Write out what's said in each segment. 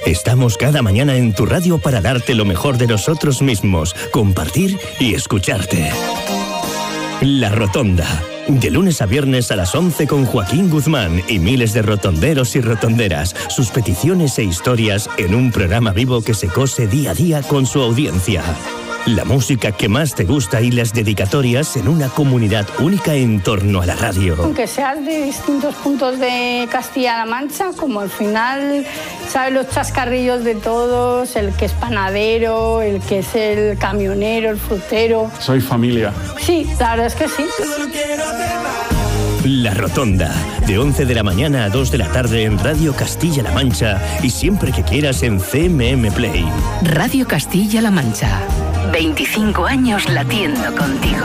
Estamos cada mañana en tu radio para darte lo mejor de nosotros mismos, compartir y escucharte. La Rotonda. De lunes a viernes a las 11 con Joaquín Guzmán y miles de rotonderos y rotonderas. Sus peticiones e historias en un programa vivo que se cose día a día con su audiencia. La música que más te gusta y las dedicatorias en una comunidad única en torno a la radio. Aunque seas de distintos puntos de Castilla-La Mancha, como al final sabes los chascarrillos de todos, el que es panadero, el que es el camionero, el frutero. Soy familia. Sí, la verdad es que sí. La Rotonda, de 11 de la mañana a 2 de la tarde en Radio Castilla-La Mancha y siempre que quieras en CMM Play. Radio Castilla-La Mancha. 25 años latiendo contigo.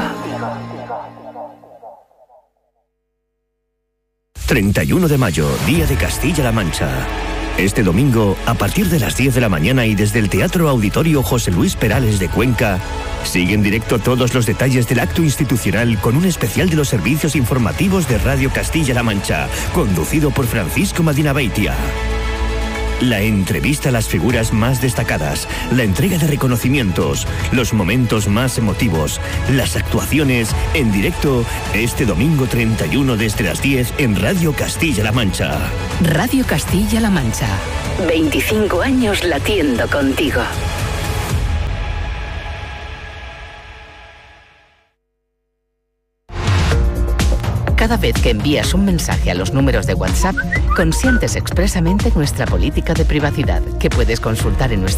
31 de mayo, Día de Castilla-La Mancha. Este domingo, a partir de las 10 de la mañana y desde el Teatro Auditorio José Luis Perales de Cuenca, sigue en directo todos los detalles del acto institucional con un especial de los servicios informativos de Radio Castilla-La Mancha, conducido por Francisco Madina Beitia. La entrevista a las figuras más destacadas, la entrega de reconocimientos, los momentos más emotivos, las actuaciones en directo este domingo 31 desde las 10 en Radio Castilla-La Mancha. Radio Castilla-La Mancha. 25 años latiendo contigo. Cada vez que envías un mensaje a los números de WhatsApp, consientes expresamente nuestra política de privacidad, que puedes consultar en nuestra